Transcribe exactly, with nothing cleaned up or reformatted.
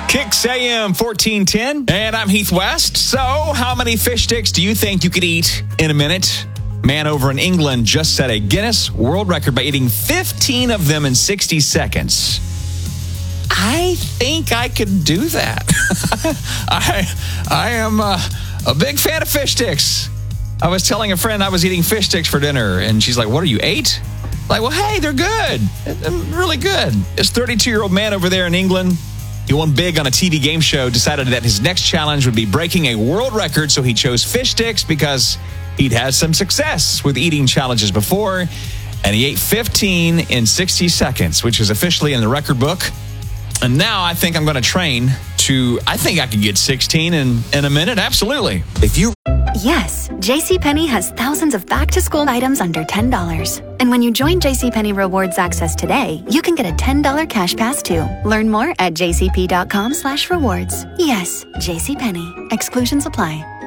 Kicks A M fourteen ten, and I'm Heath West. So, how many fish sticks do you think you could eat in a minute? Man over in England just set a Guinness World Record by eating fifteen of them in sixty seconds. I think I could do that. I I am uh, a big fan of fish sticks. I was telling a friend I was eating fish sticks for dinner, and she's like, what are you, eight? Like, well, hey, they're good. They're really good. This thirty-two-year-old man over there in England, he won big on a T V game show, decided that his next challenge would be breaking a world record, so he chose fish sticks because he'd had some success with eating challenges before, and he ate fifteen in sixty seconds, which is officially in the record book. And now I think I'm going to train to, I think I could get sixteen in, in a minute. Absolutely. If you... Yes, JCPenney has thousands of back-to-school items under ten dollars. And when you join JCPenney Rewards Access today, you can get a ten dollars cash pass too. Learn more at jcp.com slash rewards. Yes, JCPenney. Exclusions apply.